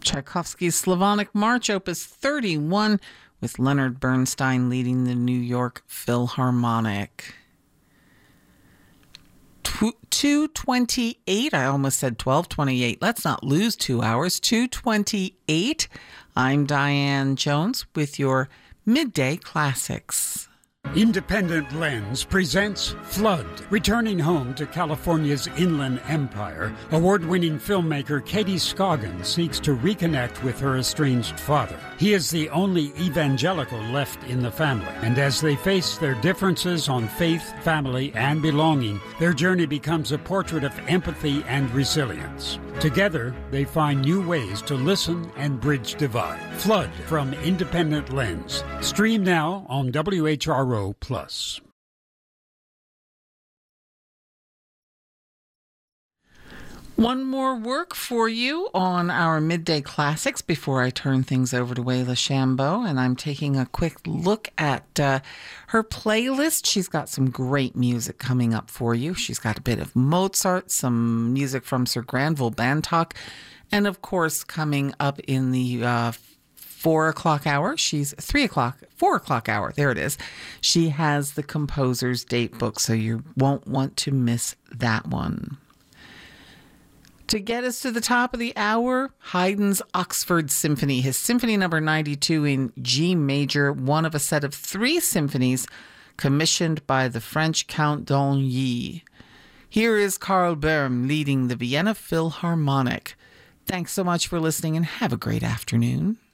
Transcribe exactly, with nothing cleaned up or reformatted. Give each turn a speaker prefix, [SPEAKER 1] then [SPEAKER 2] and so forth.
[SPEAKER 1] Tchaikovsky's Slavonic March, Opus thirty-one, with Leonard Bernstein leading the New York Philharmonic. two twenty-eight, I almost said twelve twenty-eight. Let's not lose two hours. two twenty-eight. I'm Diane Jones with your Midday Classics.
[SPEAKER 2] Independent Lens presents Flood. Returning home to California's Inland Empire, award-winning filmmaker Katie Scoggins seeks to reconnect with her estranged father. He is the only evangelical left in the family, and as they face their differences on faith, family, and belonging, their journey becomes a portrait of empathy and resilience. Together, they find new ways to listen and bridge divide. Flood from Independent Lens. Stream now on W H R O Plus.
[SPEAKER 1] One more work for you on our Midday Classics before I turn things over to Wayla Shambo, and I'm taking a quick look at uh, her playlist. She's got some great music coming up for you. She's got a bit of Mozart, some music from Sir Granville Bantock, and of course, coming up in the uh, four o'clock hour, she's three o'clock, four o'clock hour, there it is. She has the composer's date book, so you won't want to miss that one. To get us to the top of the hour, Haydn's Oxford Symphony, his Symphony number ninety-two in G major, one of a set of three symphonies commissioned by the French Count d'Aigny. Here is Karl Böhm leading the Vienna Philharmonic. Thanks so much for listening and have a great afternoon.